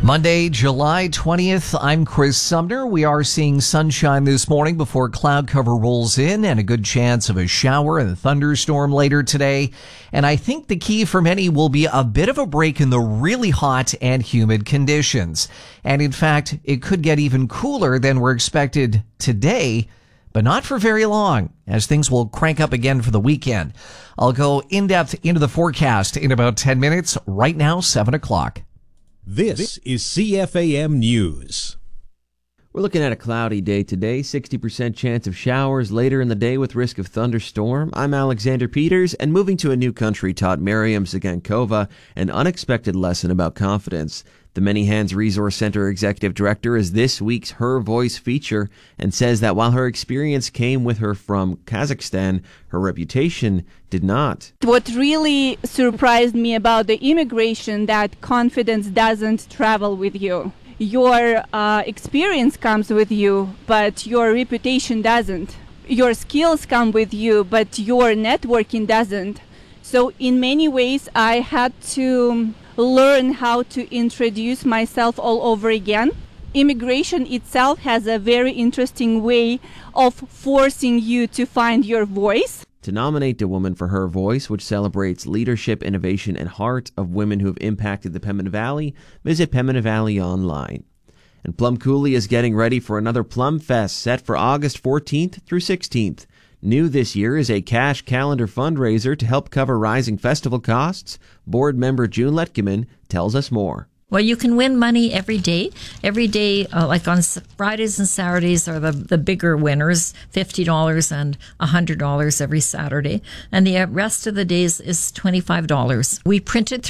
Monday, July 20th. I'm Chris Sumner. We are seeing sunshine this morning before cloud cover rolls in and a good chance of a shower and a thunderstorm later today. And I think the key for many will be a bit of a break in the really hot and humid conditions. And in fact, it could get even cooler than we're expected today, but not for very long, as things will crank up again for the weekend. I'll go in depth into the forecast in about 10 minutes. Right now, 7 o'clock. This is CFAM News. We're looking at a cloudy day today, 60% chance of showers later in the day with risk of thunderstorm. I'm Alexander Peters, and moving to a new country taught Miriam Zagankova an unexpected lesson about confidence. The Many Hands Resource Center Executive Director is this week's Her Voice feature and says that while her experience came with her from Kazakhstan, her reputation did not. What really surprised me about the immigration, that confidence doesn't travel with you. Your experience comes with you, but your reputation doesn't. Your skills come with you, but your networking doesn't. So in many ways, I had to learn how to introduce myself all over again. Immigration itself has a very interesting way of forcing you to find your voice. To nominate a woman for Her Voice, which celebrates leadership, innovation, and heart of women who have impacted the Pembina Valley, visit Pembina Valley online. And Plum Coulee is getting ready for another Plum Fest set for August 14th through 16th. New this year is a cash calendar fundraiser to help cover rising festival costs. Board member June Letkeman tells us more. Well, you can win money every day. Every day, like on Fridays and Saturdays are the bigger winners, $50 and $100 every Saturday. And the rest of the days is $25. We printed